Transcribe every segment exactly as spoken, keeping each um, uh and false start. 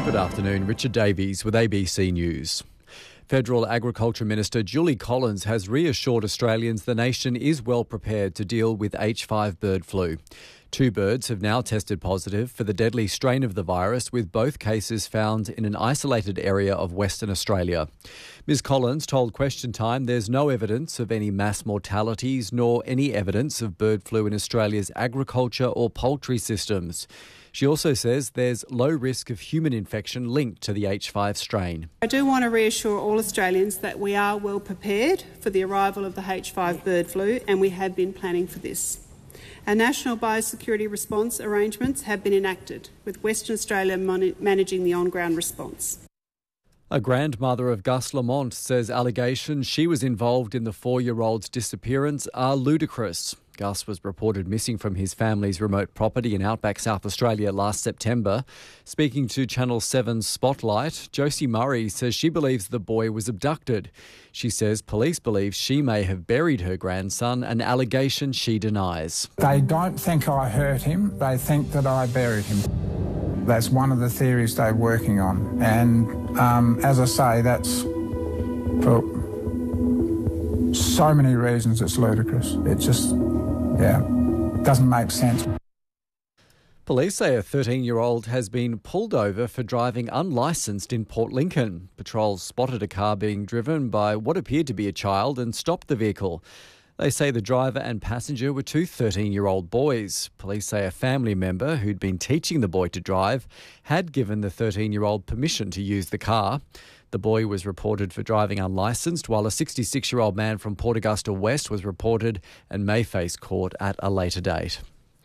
Good afternoon, Richard Davies with A B C News. Federal Agriculture Minister Julie Collins has reassured Australians the nation is well prepared to deal with H five bird flu. Two birds have now tested positive for the deadly strain of the virus, with both cases found in an isolated area of Western Australia. Ms Collins told Question Time there's no evidence of any mass mortalities nor any evidence of bird flu in Australia's agriculture or poultry systems. She also says there's low risk of human infection linked to the H five strain. I do want to reassure all Australians that we are well prepared for the arrival of the H five bird flu, and we have been planning for this. Our national biosecurity response arrangements have been enacted, with Western Australia mon- managing the on-ground response. A grandmother of Gus Lamont says allegations she was involved in the four-year-old's disappearance are ludicrous. Gus was reported missing from his family's remote property in outback South Australia last September. Speaking to Channel seven's Spotlight, Josie Murray says she believes the boy was abducted. She says police believe she may have buried her grandson, an allegation she denies. They don't think I hurt him, they think that I buried him. That's one of the theories they're working on. And um, as I say, that's for so many reasons it's ludicrous. It just, yeah, doesn't make sense. Police say a thirteen-year-old has been pulled over for driving unlicensed in Port Lincoln. Patrols spotted a car being driven by what appeared to be a child and stopped the vehicle. They say the driver and passenger were two thirteen-year-old boys. Police say a family member who'd been teaching the boy to drive had given the thirteen-year-old permission to use the car. The boy was reported for driving unlicensed, while a sixty-six-year-old man from Port Augusta West was reported and may face court at a later date.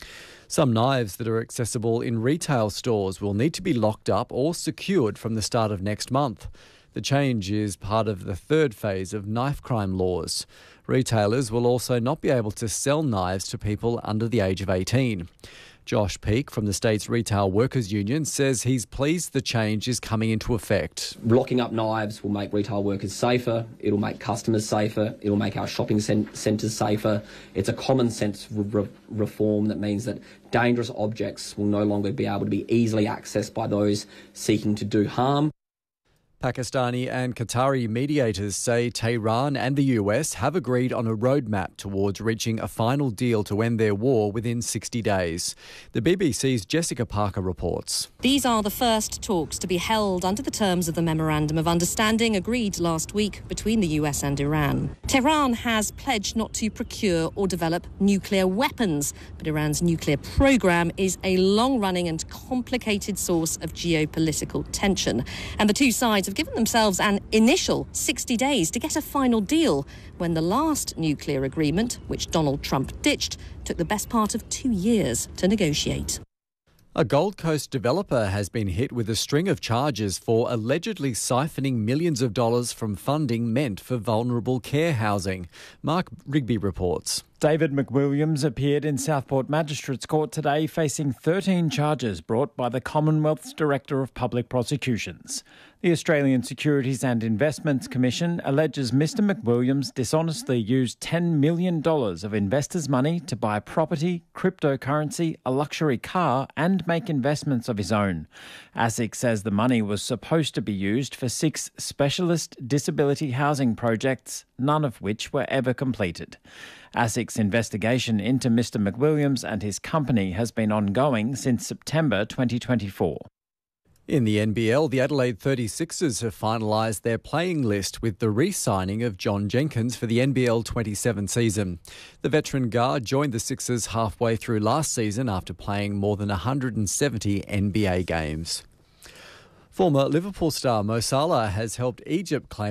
Some knives that are accessible in retail stores will need to be locked up or secured from the start of next month. The change is part of the third phase of knife crime laws. Retailers will also not be able to sell knives to people under the age of eighteen. Josh Peake from the state's Retail Workers Union says he's pleased the change is coming into effect. Locking up knives will make retail workers safer, it'll make customers safer, it'll make our shopping centres safer. It's a common sense re- reform that means that dangerous objects will no longer be able to be easily accessed by those seeking to do harm. Pakistani and Qatari mediators say Tehran and the U S have agreed on a roadmap towards reaching a final deal to end their war within sixty days. The B B C's Jessica Parker reports. These are the first talks to be held under the terms of the Memorandum of Understanding agreed last week between the U S and Iran. Tehran has pledged not to procure or develop nuclear weapons, but Iran's nuclear program is a long-running and complicated source of geopolitical tension. And the two sides have given themselves an initial sixty days to get a final deal, when the last nuclear agreement, which Donald Trump ditched, took the best part of two years to negotiate. A Gold Coast developer has been hit with a string of charges for allegedly siphoning millions of dollars from funding meant for vulnerable care housing. Mark Rigby reports. David McWilliams appeared in Southport Magistrates Court today facing thirteen charges brought by the Commonwealth's Director of Public Prosecutions. The Australian Securities and Investments Commission alleges Mr McWilliams dishonestly used ten million dollars of investors' money to buy property, cryptocurrency, a luxury car and make investments of his own. ASIC says the money was supposed to be used for six specialist disability housing projects, none of which were ever completed. ASIC's investigation into Mr McWilliams and his company has been ongoing since September twenty twenty-four. In the N B L, the Adelaide thirty-sixers have finalised their playing list with the re-signing of John Jenkins for the N B L twenty-seven season. The veteran guard joined the Sixers halfway through last season after playing more than one hundred seventy N B A games. Former Liverpool star Mo Salah has helped Egypt claim